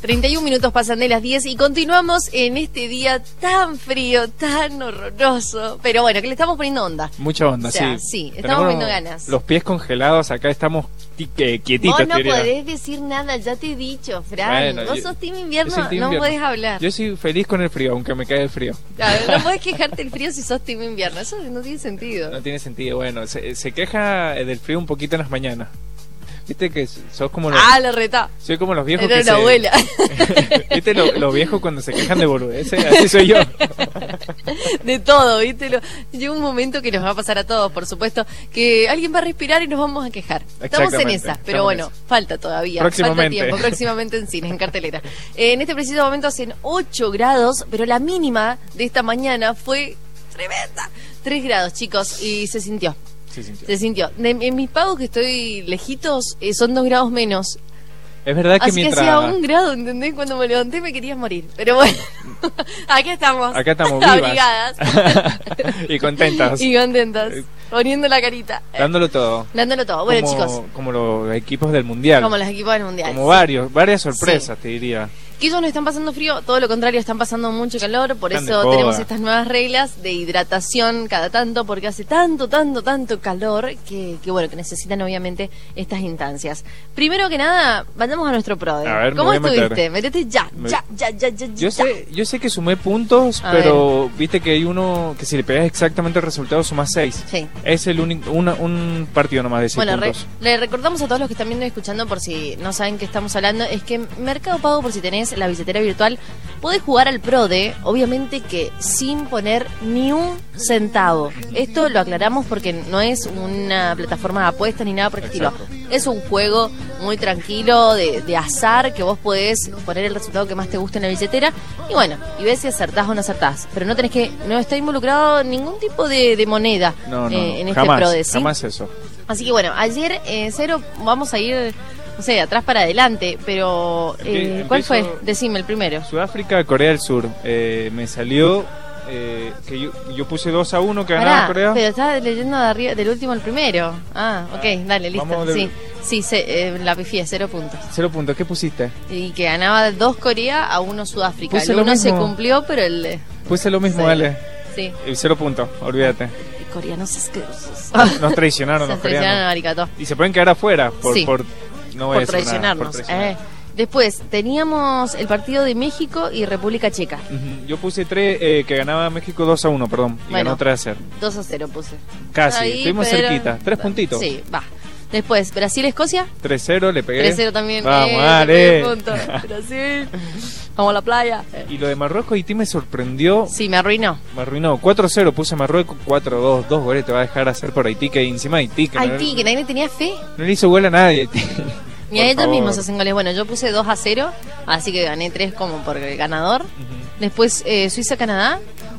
31 minutos pasan de las 10 y continuamos en este día tan frío, tan horroroso. Pero bueno, que le estamos poniendo onda. Mucha onda, o sea, sí. Estamos poniendo ganas. Los pies congelados, acá estamos quietitos. Vos no podés decir nada, ya te he dicho, Fran. Bueno, vos sos team invierno, no podés hablar. Yo soy feliz con el frío, aunque me cae el frío. Claro, no podés quejarte del frío si sos team invierno, eso no tiene sentido. No tiene sentido, bueno, se queja del frío un poquito en las mañanas. Viste que sos como los... lo retá. Soy como los viejos Era que la abuela. Viste los viejos cuando se quejan de boludeces, así soy yo. De todo, viste. Llega un momento que nos va a pasar a todos, por supuesto, que alguien va a respirar y nos vamos a quejar. Estamos en esa, pero bueno, falta todavía. Falta tiempo, próximamente en cines, en cartelera. En este preciso momento hacen 8 grados, pero la mínima de esta mañana fue tremenda. 3 grados, chicos, y se sintió. Se sintió. En mis pagos que estoy lejitos son 2 grados menos. Es verdad que así mientras... que hacía 1 grado, ¿entendés? Cuando me levanté me querías morir. Pero bueno, acá estamos vivas. abrigadas. Y contentas. Poniendo la carita. Dándolo todo. Bueno, chicos. Como los equipos del Mundial. Como los equipos del Mundial. Como varias sorpresas, te diría. Que ellos no están pasando frío, todo lo contrario, están pasando mucho calor, por eso tenemos estas nuevas reglas de hidratación cada tanto, porque hace tanto calor que bueno, que necesitan obviamente estas instancias. Primero que nada, vayamos a nuestro PRODE. A ver, ¿Cómo estuviste? Métete ya. Yo sé que sumé puntos, pero viste que hay uno que si le pegas exactamente el resultado sumas 6. Sí. Es el único, un partido nomás de 6 puntos. Le recordamos a todos los que están viendo y escuchando, por si no saben qué estamos hablando, es que Mercado Pago, por si tenés la billetera virtual, podés jugar al PRODE, obviamente que sin poner ni un centavo. Esto lo aclaramos porque no es una plataforma de apuestas ni nada por el estilo. Es un juego muy tranquilo de azar, que vos podés poner el resultado que más te guste en la billetera y bueno, y ves si acertás o no acertás, pero no está involucrado ningún tipo de moneda en este PRODE, ¿sí? Jamás eso. Así que bueno, ayer vamos a ir, no sé, atrás para adelante, pero ¿cuál fue? Decime el primero. Sudáfrica, Corea del Sur. Me salió que yo puse 2-1 que ganaba Corea. Pero estaba leyendo de arriba, del último al primero. Ok, dale, listo. Sí, la pifié, 0 puntos. 0 puntos, ¿qué pusiste? Y que ganaba 2 Corea a 1 Sudáfrica. Puse el 1 se cumplió, pero el... Puse lo mismo, dale. Sí. 0 puntos, olvídate. Coreanos asquerosos. Nos traicionaron los coreanos. Y se pueden quedar afuera por traicionarnos. Después teníamos el partido de México y República Checa. Yo puse 3, que ganaba México 2-1, perdón. Y ganó 3-0. 2-0 puse. Casi, estuvimos cerquita. 3 puntitos. Sí, va. Después, Brasil-Escocia. 3-0, le pegué. 3-0 también. Vamos, dale. Brasil. Vamos a la playa. Y lo de Marruecos, Haití me sorprendió. Sí, me arruinó. 4-0, puse Marruecos, 4-2. 2 goles te va a dejar hacer por Haití, que encima Haití. Que nadie le tenía fe. No le hizo gol a nadie. Ni a ellos mismos hacen goles. Bueno, yo puse 2-0, así que gané 3 como por el ganador. Después, Suiza-Canadá.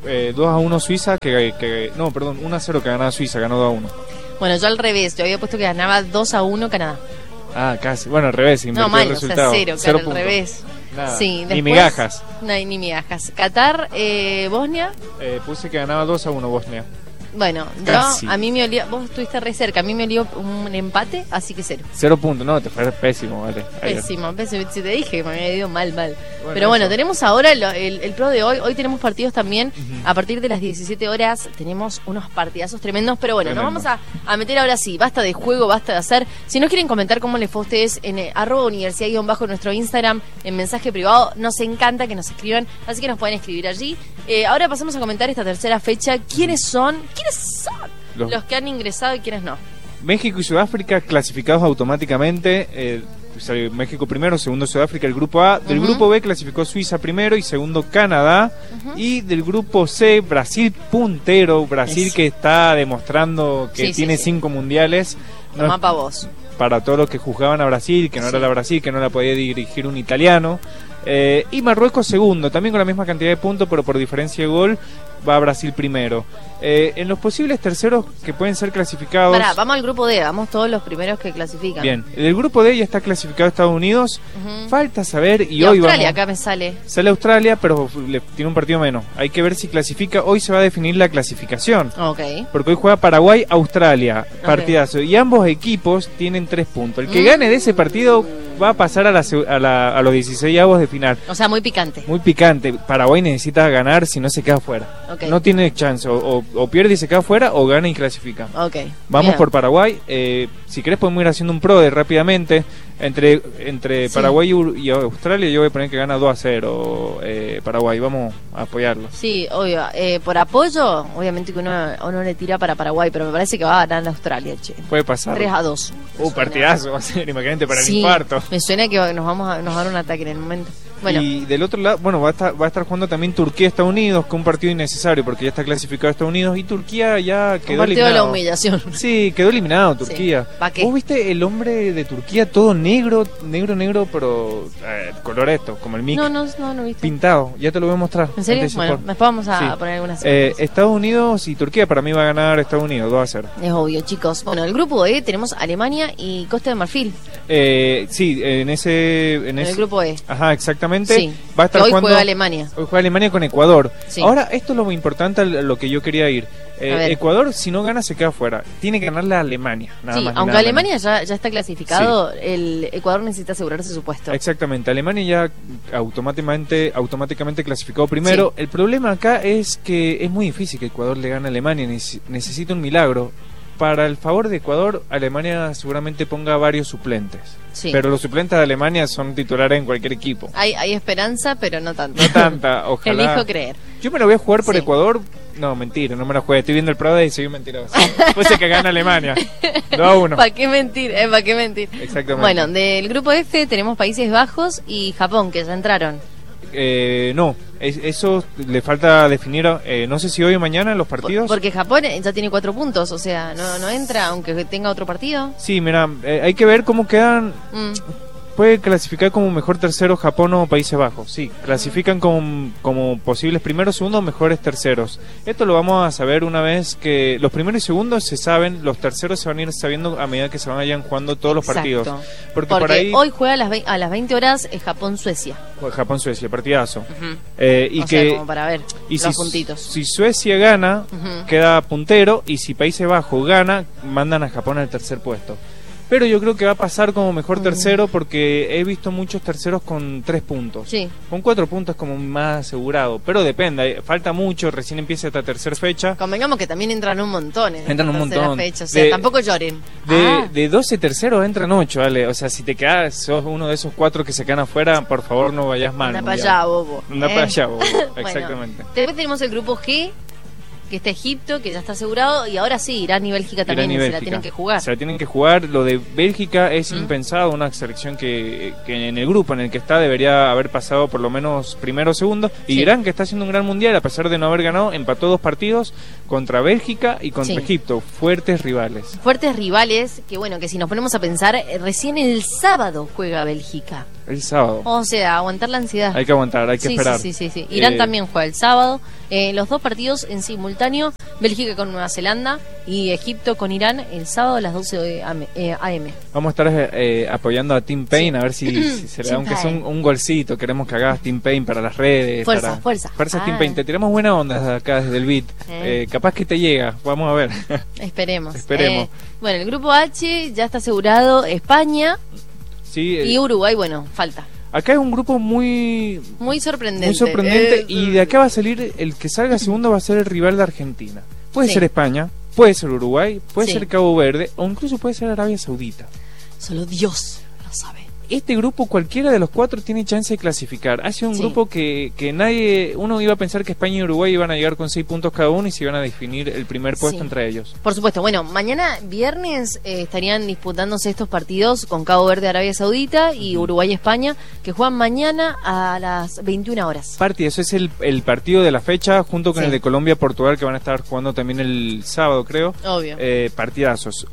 2-1 Suiza, no, perdón, 1-0 que ganaba Suiza, ganó 2-1. Bueno, yo al revés, yo había puesto que ganaba 2-1 Canadá. Casi. Bueno, al revés, invertí el resultado. 0, claro, al revés. Nada. Sí, después, ni migajas. No, ni migajas. Qatar, Bosnia. Puse que ganaba 2-1 Bosnia. Bueno, a mí me olía, vos estuviste re cerca, a mí me olió un empate, así que 0. 0 puntos, no, te fue pésimo, vale. Pésimo, si te dije, me había ido mal. Bueno, pero bueno, tenemos ahora el pro de hoy tenemos partidos también, a partir de las 17 horas tenemos unos partidazos tremendos, pero bueno, nos vamos a meter ahora sí, basta de juego, basta de hacer. Si nos quieren comentar cómo les fue a ustedes en @universidad_, nuestro Instagram, en mensaje privado, nos encanta que nos escriban, así que nos pueden escribir allí. Ahora pasamos a comentar esta tercera fecha, ¿quiénes son los que han ingresado y quiénes no? México y Sudáfrica clasificados automáticamente. México primero, segundo Sudáfrica, el grupo A. Del grupo B clasificó Suiza primero y segundo Canadá. Y del grupo C, Brasil puntero. Brasil que está demostrando que tiene 5 mundiales. Toma pa' vos. Para todos los que juzgaban a Brasil, que no era la Brasil, que no la podía dirigir un italiano. Y Marruecos segundo, también con la misma cantidad de puntos, pero por diferencia de gol va a Brasil primero. En los posibles terceros que pueden ser clasificados... Vamos al grupo D, vamos todos los primeros que clasifican. Bien, el grupo D ya está clasificado Estados Unidos. Falta saber, y hoy Australia, vamos... acá me sale. Sale Australia, pero tiene un partido menos. Hay que ver si clasifica. Hoy se va a definir la clasificación. Porque hoy juega Paraguay-Australia, partidazo. Y ambos equipos tienen 3 puntos. El que gane de ese partido va a pasar a los 16avos de final. O sea, muy picante. Muy picante. Paraguay necesita ganar, si no se queda fuera. Okay. No tiene chance. O pierde y se queda fuera, o gana y clasifica. Okay. Vamos Bien. por Paraguay. Si querés podemos ir haciendo un PRODE rápidamente. Entre Paraguay y Australia, yo voy a poner que gana 2-0 Paraguay. Vamos a apoyarlo. Sí, obvio. Por apoyo, obviamente que uno le tira para Paraguay, pero me parece que va a ganar Australia, che. Puede pasar. 3-2. Partidazo va a ser, imagínate, para el Sí, infarto. me suena que nos va a dar un ataque en el momento. Bueno. Y del otro lado, bueno, va a estar jugando también Turquía-Estados Unidos, con un partido innecesario porque ya está clasificado Estados Unidos y Turquía ya quedó eliminado. De la humillación. Sí, quedó eliminado Turquía. Sí. ¿Pa qué? ¿Vos viste el hombre de Turquía todo negro, pero color esto, como el mic? No viste. Pintado, ya te lo voy a mostrar. ¿En serio? Bueno, después vamos a poner algunas imágenes. Estados Unidos y Turquía, para mí va a ganar Estados Unidos, 2-0. Es obvio, chicos. Bueno, el grupo E tenemos Alemania y Costa de Marfil. Sí, en el grupo E. Ajá, exactamente. Sí. Va a estar hoy jugando, juega Alemania. Hoy juega Alemania con Ecuador. Sí. Ahora, esto es lo muy importante a lo que yo quería ir. Ecuador, si no gana, se queda fuera. Tiene que ganarle a Alemania. Nada más, aunque nada Alemania ya está clasificado, el Ecuador necesita asegurarse su puesto. Exactamente. Alemania ya automáticamente clasificado primero. Sí. El problema acá es que es muy difícil que Ecuador le gane a Alemania. Necesita un milagro. Para el favor de Ecuador, Alemania seguramente ponga varios suplentes. Sí. Pero los suplentes de Alemania son titulares en cualquier equipo. Hay esperanza, pero no tanta. No tanta, ojalá. Elijo creer. Yo me lo voy a jugar por Ecuador. No, mentira, no me la juegue. Estoy viendo el PRODE y soy un mentiroso. Puede ser que gane Alemania. 2-1. ¿Para qué mentir? ¿Para qué mentir? Exactamente. Bueno, del grupo F tenemos Países Bajos y Japón, que ya entraron. No, eso le falta definir, no sé si hoy o mañana los partidos. Porque Japón ya tiene 4 puntos, o sea, no entra aunque tenga otro partido. Sí, mira, hay que ver cómo quedan. Puede clasificar como mejor tercero Japón o Países Bajos. Sí, clasifican como posibles primeros, segundos, mejores terceros. Esto lo vamos a saber una vez que los primeros y segundos se saben, los terceros se van a ir sabiendo a medida que se vayan jugando todos los partidos. Porque por ahí, hoy juega a las 20 horas Japón-Suecia. Japón-Suecia, partidazo. Y sea, como para ver los puntitos. Si Suecia gana, queda puntero, y si Países Bajos gana, mandan a Japón al tercer puesto. Pero yo creo que va a pasar como mejor tercero porque he visto muchos terceros con 3 puntos. Sí. Con 4 puntos como más asegurado. Pero depende, falta mucho, recién empieza esta tercera fecha. Convengamos que también entran un montón en entran un montón. Fecha, o sea, tampoco lloren. De 12 terceros entran 8, ¿vale? O sea, si te quedas, sos uno de esos 4 que se quedan afuera, por favor no vayas mal. Anda para allá, bobo. Anda para allá, bobo. Exactamente. Bueno, después tenemos el grupo G, que está Egipto, que ya está asegurado, y ahora sí, Irán y Bélgica también se la tienen que jugar. Se la tienen que jugar. Lo de Bélgica es impensado, una selección que en el grupo en el que está debería haber pasado por lo menos primero o segundo. Y Irán, que está haciendo un gran mundial, a pesar de no haber ganado, empató 2 partidos contra Bélgica y contra Egipto. Fuertes rivales. Fuertes rivales, que bueno, que si nos ponemos a pensar, recién el sábado juega Bélgica. El sábado. O sea, aguantar la ansiedad. Hay que aguantar, hay que esperar. Sí. Irán también juega el sábado. Los 2 partidos en simultáneo, Bélgica con Nueva Zelanda y Egipto con Irán el sábado a las 12 a.m. Vamos a estar apoyando a Tim Payne, a ver si se le da, aunque sea un golcito. Queremos que hagas Tim Payne para las redes. Fuerza. Fuerza Tim Payne. Te tiramos buena onda desde acá, desde el beat. Capaz que te llega, vamos a ver. Esperemos. Bueno, el grupo H ya está asegurado, España y Uruguay, bueno, falta. Acá es un grupo muy sorprendente. Y de acá va a salir, el que salga segundo va a ser el rival de Argentina. Puede ser España, puede ser Uruguay, puede ser Cabo Verde o incluso puede ser Arabia Saudita. Solo Dios lo sabe. Este grupo, cualquiera de los 4 tiene chance de clasificar. Ha sido un grupo que nadie, uno iba a pensar que España y Uruguay iban a llegar con 6 puntos cada uno y se iban a definir el primer puesto entre ellos. Por supuesto. Bueno, mañana viernes estarían disputándose estos partidos con Cabo Verde, Arabia Saudita y Uruguay, España, que juegan mañana a las 21 horas. Eso es el partido de la fecha junto con el de Colombia, Portugal, que van a estar jugando también el sábado, creo. Obvio. Partidazos.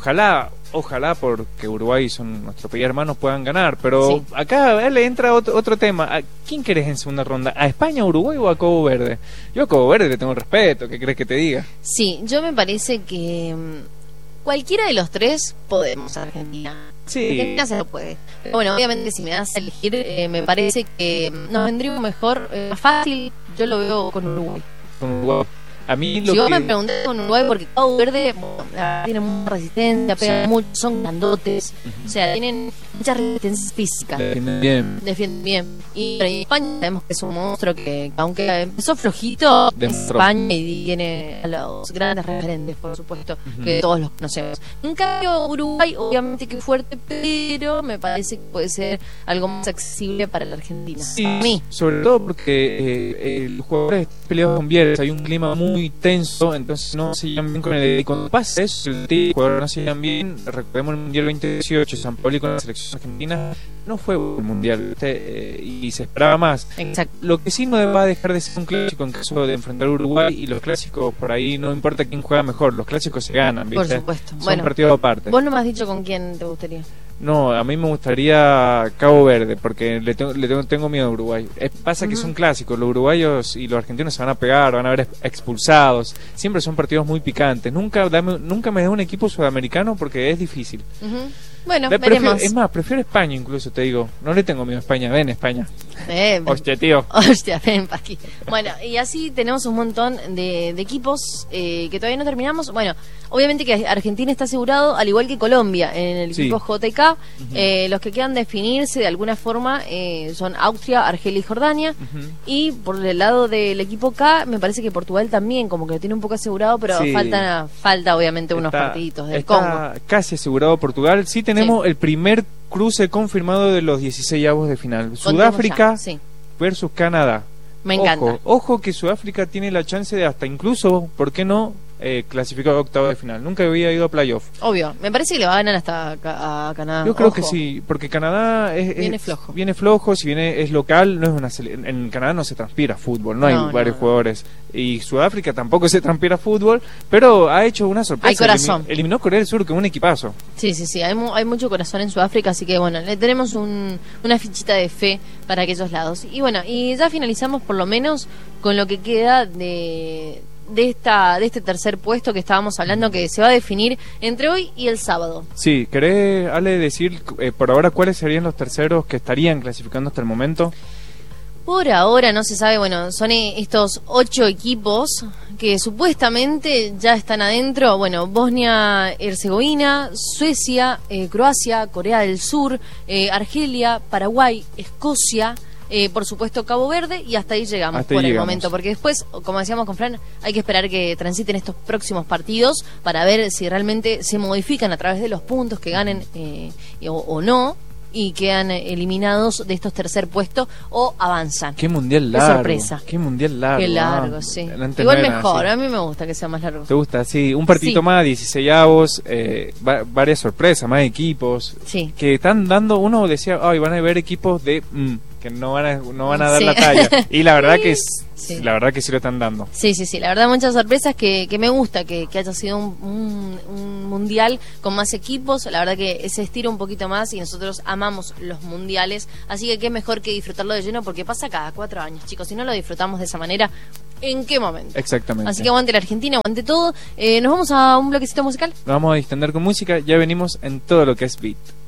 Ojalá, porque Uruguay son nuestros países hermanos, puedan ganar. Pero acá le entra otro tema. ¿A quién querés en segunda ronda? ¿A España, Uruguay o a Cabo Verde? Yo a Cabo Verde le tengo respeto. ¿Qué crees que te diga? Sí, yo me parece que cualquiera de los 3 podemos a Argentina. Sí. Argentina se lo puede. Pero bueno, obviamente si me das a elegir, me parece que nos vendría mejor, más fácil. Yo lo veo con Uruguay. A mí lo si vos que... me preguntás con Uruguay, porque Cabo Verde tiene mucha resistencia, pega mucho, son grandotes, o sea, tienen mucha resistencia física. Defienden bien. Y España sabemos que es un monstruo que aunque empezó flojito, es España y tiene a los grandes referentes, por supuesto, que todos los conocemos. En cambio, Uruguay, obviamente que es fuerte, pero me parece que puede ser algo más accesible para la Argentina. Sí, a mí. Sobre todo porque los jugadores peleados con Bielsa, hay un clima muy tenso, entonces no se llevan bien con el... Y cuando pasa eso, los jugadores no se llevan bien. Recordemos el Mundial 2018, San Paoli con la selección argentina, no fue un mundial, y se esperaba más. Exacto. Lo que sí no va a dejar de ser un clásico en caso de enfrentar a Uruguay, y los clásicos por ahí no importa quién juega mejor, los clásicos se ganan, ¿viste? Por supuesto. Son partidos aparte. Vos no me has dicho con quién te gustaría. No, a mí me gustaría Cabo Verde, porque tengo miedo a Uruguay. Pasa que son clásicos, los uruguayos y los argentinos se van a pegar, van a ver expulsados. Siempre son partidos muy picantes. Nunca me da un equipo sudamericano porque es difícil. Bueno, veremos. Es más, prefiero España incluso, te digo. No le tengo miedo a España, ven España. Hostia, tío. Hostia, ven pa' aquí. Bueno, y así tenemos un montón de equipos que todavía no terminamos. Bueno, obviamente que Argentina está asegurado, al igual que Colombia, en el equipo JK. Los que quedan definirse de alguna forma son Austria, Argelia y Jordania. Y por el lado del equipo K, me parece que Portugal también, como que lo tiene un poco asegurado, pero falta obviamente unos partiditos del Congo. Casi asegurado Portugal. Sí tenemos el primer cruce confirmado de los 16avos de final. Sudáfrica versus Canadá. Me encanta. Ojo que Sudáfrica tiene la chance de hasta incluso, ¿por qué no? Clasificado a octavo de final. Nunca había ido a playoff. Obvio, me parece que le va a ganar hasta a Canadá. Yo creo que sí, porque Canadá viene flojo, si viene es local, no es en Canadá no se transpira fútbol, no hay varios jugadores. Y Sudáfrica tampoco se transpira fútbol, pero ha hecho una sorpresa. Hay corazón. Eliminó Corea del Sur, que es un equipazo. Sí, hay mucho corazón en Sudáfrica, así que bueno, le tenemos una fichita de fe para aquellos lados. Y bueno, y ya finalizamos por lo menos con lo que queda de este tercer puesto que estábamos hablando, que se va a definir entre hoy y el sábado. Sí, ¿querés, Ale, decir por ahora cuáles serían los terceros que estarían clasificando hasta el momento? Por ahora no se sabe, bueno, son estos 8 equipos que supuestamente ya están adentro. Bueno, Bosnia-Herzegovina, Suecia, Croacia, Corea del Sur, Argelia, Paraguay, Escocia, por supuesto Cabo Verde, y hasta ahí llegamos el momento, porque después, como decíamos con Fran, hay que esperar que transiten estos próximos partidos para ver si realmente se modifican a través de los puntos que ganen o no, y quedan eliminados de estos tercer puestos o avanzan. Qué mundial largo. Qué sorpresa. Qué mundial largo. Qué largo, sí. Igual mejor, a mí me gusta que sea más largo. ¿Te gusta? Sí, un partidito más, 16avos, varias sorpresas, más equipos. Sí. Que están dando, uno decía, van a haber equipos de... que no van a dar la talla, y la verdad que la verdad que sí lo están dando. Sí, la verdad muchas sorpresas que me gusta que haya sido un mundial con más equipos. La verdad que se estira un poquito más y nosotros amamos los mundiales, así que qué mejor que disfrutarlo de lleno, porque pasa cada 4 años, chicos. Si no lo disfrutamos de esa manera, ¿en qué momento? Exactamente. Así que aguante la Argentina, aguante todo. Nos vamos a un bloquecito musical. Nos vamos a distender con música, ya venimos en todo lo que es beat.